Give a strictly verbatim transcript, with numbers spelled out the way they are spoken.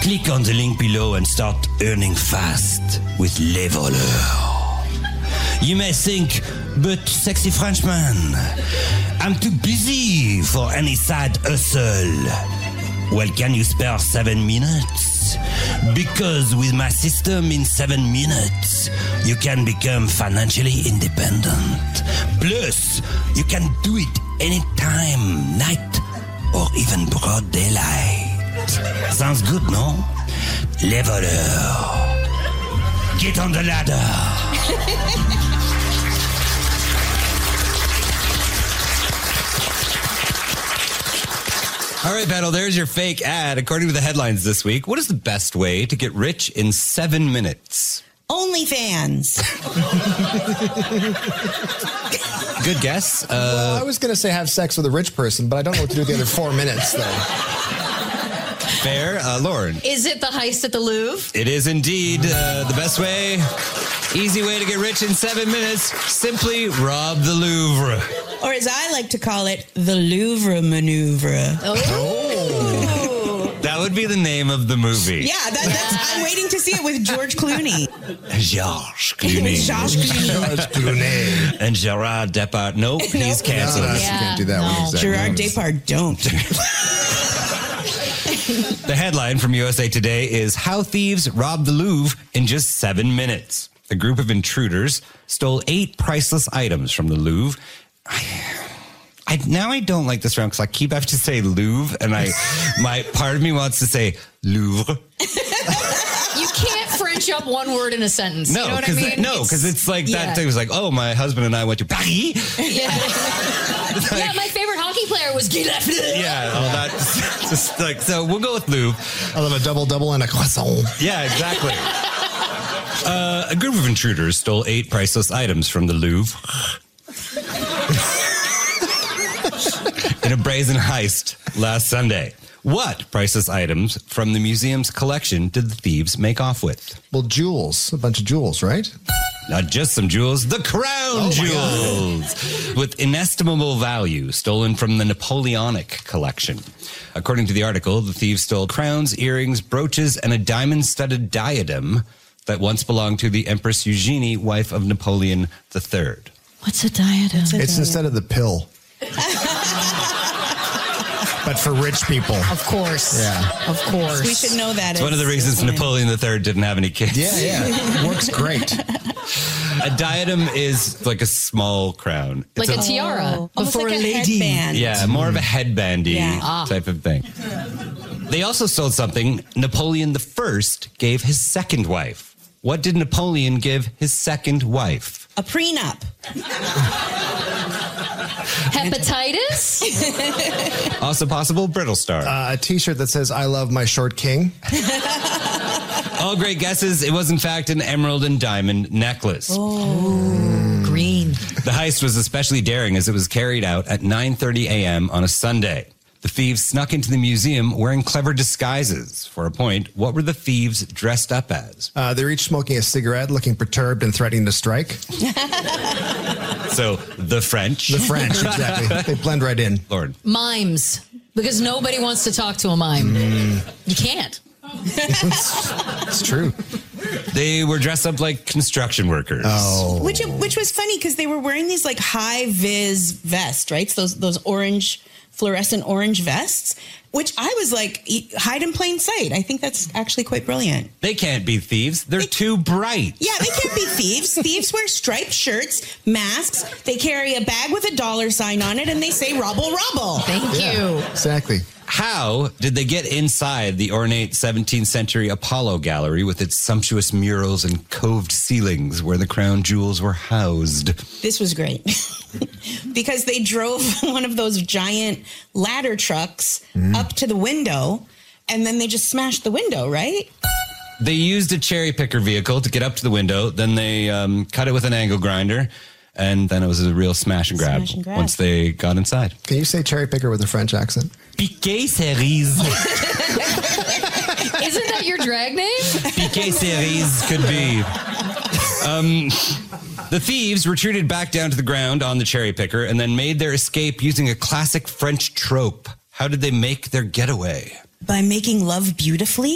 Click on the link below and start earning fast with Les Voleurs. You may think, but sexy Frenchman, I'm too busy for any side hustle. Well, can you spare seven minutes? Because with my system in seven minutes, you can become financially independent. Plus, you can do it anytime, night, or even broad daylight. Sounds good, no? Les Voleurs. Get on the ladder. All right, Battle, there's your fake ad. According to the headlines this week, what is the best way to get rich in seven minutes? OnlyFans. Good guess. Uh, well, I was going to say have sex with a rich person, but I don't know what to do with the other four minutes, though. Fair. Uh, Lauren. Is it the heist at the Louvre? It is indeed uh, the best way. Easy way to get rich in seven minutes. Simply rob the Louvre. Or as I like to call it, the Louvre maneuver. Oh. That would be the name of the movie. Yeah, that, that's, I'm waiting to see it with George Clooney. Georges Clooney. Georges Clooney. Georges Clooney. And Gerard Depardieu. Nope, Nope. he's canceled. No, no, Yeah, you can't do that no. one. Exactly. Gerard Depardieu, don't. The headline from U S A Today is How Thieves Robbed the Louvre in Just Seven Minutes. A group of intruders stole eight priceless items from the Louvre. I, I now I don't like this round because I keep having to say Louvre, and I my part of me wants to say Louvre. You can't French up one word in a sentence. No, you know what I because mean? no, because it's like yeah. that thing was like, oh, my husband and I went to Paris. Yeah. Like, Yeah, my favorite hockey player was Guy Lafleur. yeah, all that. Just like so, we'll go with Louvre. I love a double double and a croissant. Yeah, exactly. uh, a group of intruders stole eight priceless items from the Louvre in a brazen heist last Sunday. What priceless items from the museum's collection did the thieves make off with? Well, jewels. A bunch of jewels, right? Not just some jewels, the crown Oh, jewels with inestimable value stolen from the Napoleonic collection. According to the article, the thieves stole crowns, earrings, brooches, and a diamond-studded diadem that once belonged to the Empress Eugenie, wife of Napoleon the Third. What's a diadem? What's a It's diadem? instead of the pill. But for rich people. Of course. Yeah. Of course. We should know that. It's one of the reasons Napoleon the Third didn't have any kids. Yeah, yeah. It works great. A diadem is like a small crown. Like It's a tiara. Oh, almost Before like a a lady. headband. Yeah, more of a headbandy Yeah. Ah. type of thing. They also stole something Napoleon the First gave his second wife. What did Napoleon give his second wife? A prenup. Hepatitis? Also possible, Brittle Star. Uh, a t-shirt that says, I love my short king. All great guesses. It was, in fact, an emerald and diamond necklace. Green. The heist was especially daring as it was carried out at nine thirty a.m. on a Sunday. The thieves snuck into the museum wearing clever disguises. For a point, what were the thieves dressed up as? Uh, they're each smoking a cigarette, looking perturbed and threatening to strike. So, the French. The French, exactly. They blend right in. Lord. Mimes. Because nobody wants to talk to a mime. You can't. It's, it's true. They were dressed up like construction workers. Oh. Which which was funny because they were wearing these like high vis vests, right? So those those orange, fluorescent orange vests, which I was like, e- hide in plain sight. I think that's actually quite brilliant. They can't be thieves. They're too bright. Yeah, they can't be thieves. Thieves wear striped shirts, masks. They carry a bag with a dollar sign on it, and they say "rubble, rubble." Thank you. Exactly. How did they get inside the ornate seventeenth century Apollo Gallery with its sumptuous murals and coved ceilings where the crown jewels were housed? This was great because they drove one of those giant ladder trucks up to the window, and then they just smashed the window, right? They used a cherry picker vehicle to get up to the window. Then they um, cut it with an angle grinder. And then it was a real smash and grab, Smash and grab. once they got inside. Can you say cherry picker with a French accent? Piquet Cerise. Isn't that your drag name? Piquet Cerise could be. Um, the thieves retreated back down to the ground on the cherry picker and then made their escape using a classic French trope. How did they make their getaway? By making love beautifully.